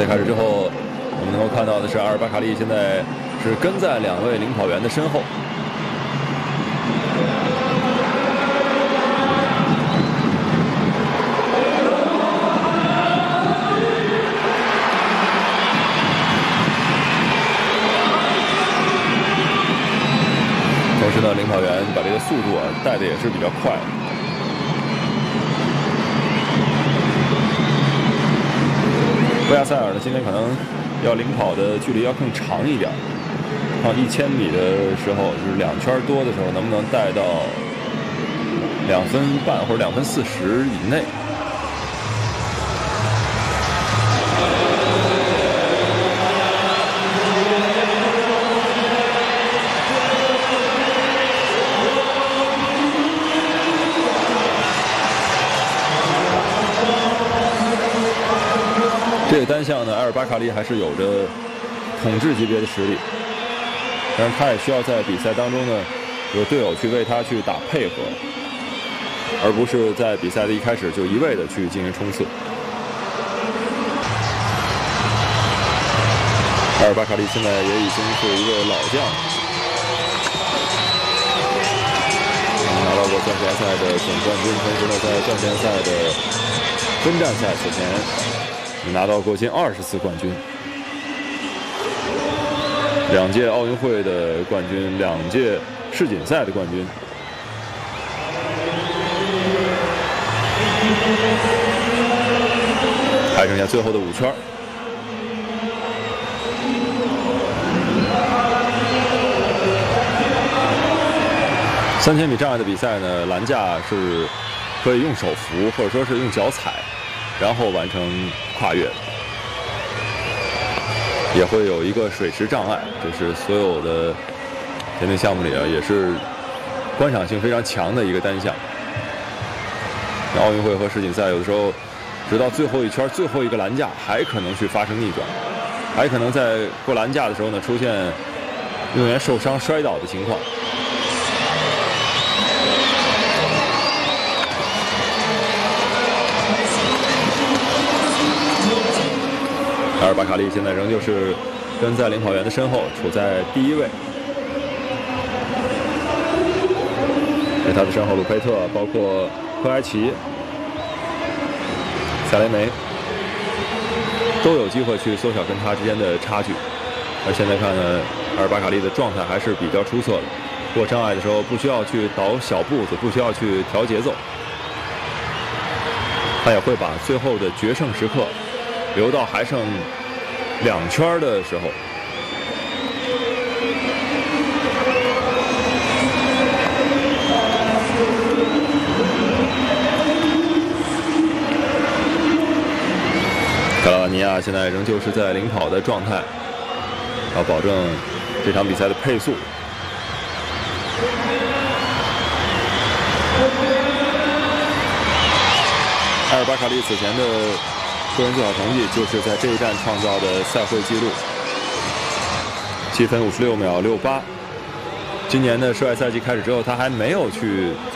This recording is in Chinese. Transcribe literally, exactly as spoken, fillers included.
赛开始之后，我们能够看到的是阿尔巴卡利现在是跟在两位领跑员的身后。同时呢，领跑员把这个速度啊带的也是比较快。 布亚塞尔呢，今天可能要领跑的距离要更长一点。看一千米的时候，就是两圈多的时候，能不能带到两分半或者两分四十以内？这个单项呢，埃尔巴卡利还是有着统治级别的实力，但是他也需要在比赛当中呢，有队友去为他去打配合，而不是在比赛的一开始就一味的去进行冲刺。埃尔巴卡利现在也已经是一位老将，拿到过钻石赛的总冠军，同时呢，在钻石赛的分站赛此前。 拿到过近二十次冠军，两届奥运会的冠军，两届世锦赛的冠军。还剩下最后的五圈。三千米障碍的比赛呢，栏架是可以用手扶，或者说是用脚踩。 然后完成跨越，也会有一个水池障碍，这是所有的田径项目里啊，也是观赏性非常强的一个单项。奥运会和世锦赛有的时候，直到最后一圈、最后一个栏架，还可能去发生逆转，还可能在过栏架的时候呢，出现运动员受伤、摔倒的情况。 阿尔巴卡利现在仍旧是跟在领跑员的身后，处在第一位。在他的身后，鲁佩特，包括科埃奇、萨雷梅，都有机会去缩小跟他之间的差距。而现在看呢，阿尔巴卡利的状态还是比较出色的。过障碍的时候，不需要去倒小步子，不需要去调节奏，他也会把最后的决胜时刻。 留到还剩两圈的时候，卡拉瓦尼亚现在仍旧是在领跑的状态，要保证这场比赛的配速。埃尔巴卡利此前的。 个人最好成绩就是在这一站创造的赛会纪录，七分五十六秒六八。今年的世外赛季开始之后，他还没有去